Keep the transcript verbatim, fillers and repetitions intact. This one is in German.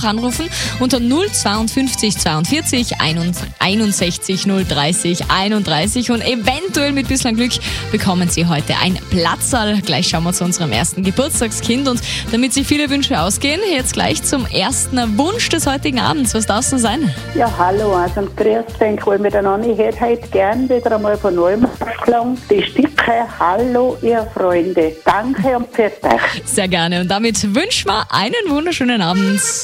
auch anrufen unter null zweiundfünfzig zweiundvierzig einundsechzig null dreißig einunddreißig und eventuell mit bisschen Glück bekommen Sie heute ein Platzerl. Gleich schauen wir zu unserem ersten Geburtstagskind und damit sich viele Wünsche ausgehen, jetzt gleich zum ersten Wunsch des heutigen Abends. Was darf es denn sein? Ja, hallo, also grüß dich, weil mir der Nanni hätte heute gern wieder einmal von neuem aufgelangt. Die Stücke, hallo, ihr Freunde. Danke und für euch. Sehr gerne und damit wünschen wir einen wunderschönen Abend.